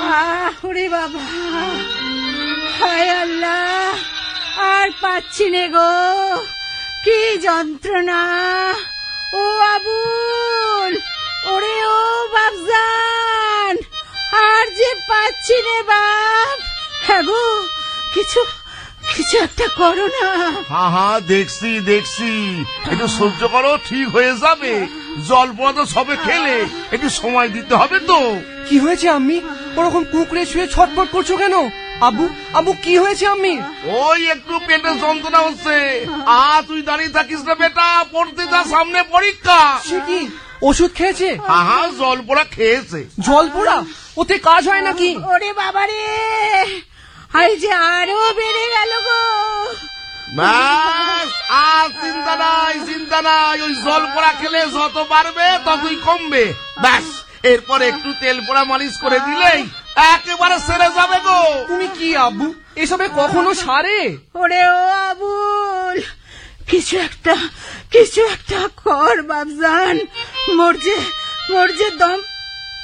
ওরে বাবা, হায় আল্লাহ, আর পাচ্ছি নে গো, কি যন্ত্রণা। ও আবুল, ওরে ও বাপজান, আর যে পাচ্ছি নে বাপ। হ্যাঁ গো, কিছু কিছু একটা করো না। হ্যাঁ দেখছি দেখছি, একটু সহ্য করো, ঠিক হয়ে যাবে। জল পড়া তো সবে খেলে, একটু সময় দিতে হবে তো। কি হয়েছে আম্মি? ওরকম কুঁকড়ে শুয়ে ছটফট করছো কেন? আব্বু, আব্বু কি হয়েছে আম্মি? ওই একটু পেটে যন্ত্রণা হচ্ছে। তুই দাঁড়িয়ে থাকিস না বেটা, পড়তে যা, সামনে পরীক্ষা। সে কি, ওষুধ খেয়েছে? হ্যাঁ জল পোড়া খেয়েছে। জল পোড়া? ওতে কাজ হয় নাকি? ওরে বাবা রে, হাই যে আরো বেড়ে গেল গো। ব্যাস, আর চিন্তা নাই, চিন্তা নাই। ওই জল পোড়া খেলে যত বাড়বে ততই কমবে। ব্যাস, এরপর একটু তেল পোড়া মালিশ করে দিলেই একেবারে সেরে যাবে গো। তুমি কি আব্বু, এসবে কখনো সারে? ওরে ও আবুল, কিছু একটা কর বাপজান। মোর যে দম